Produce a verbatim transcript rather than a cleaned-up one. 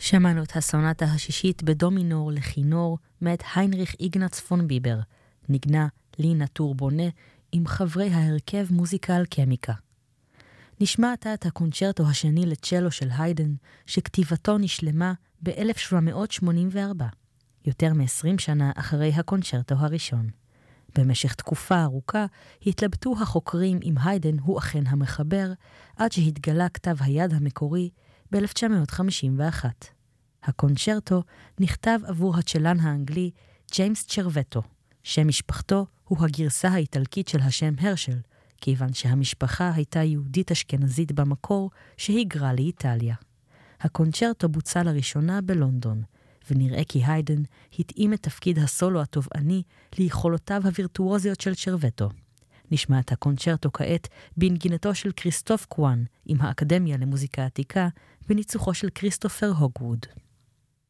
שמענו את הסונטה השישית בדומינור לכינור מאת היינריך איגנץ פון ביבר, נגנה לינה טורבונה עם חברי ההרכב מוזיקל קמיקה. נשמע עתה את הקונצ'רטו השני לצ'לו של היידן, שכתיבתו נשלמה ב-אלף שבע מאות שמונים וארבע, יותר מ-עשרים שנה אחרי הקונצ'רטו הראשון. במשך תקופה ארוכה התלבטו החוקרים אם היידן הוא אכן המחבר, עד שהתגלה כתב היד המקורי ב-אלף תשע מאות חמישים ואחת. הקונצ'רטו נכתב עבור הצ'לן האנגלי ג'יימס צ'רוטו. שם משפחתו הוא הגרסה האיטלקית של השם הרשל, כיוון שהמשפחה הייתה יהודית אשכנזית במקור שהיגרה לאיטליה. הקונצ'רטו בוצע לראשונה בלונדון, ונראה כי היידן התאים את תפקיד הסולו התובעני ליכולותיו הווירטואוזיות של צ'רוטו. נשמע את הקונצ'רטו כעת בנגינתו של כריסטוף קוואן עם האקדמיה למוזיקה עתיקה, בניצוחו של כריסטופר הוגווד.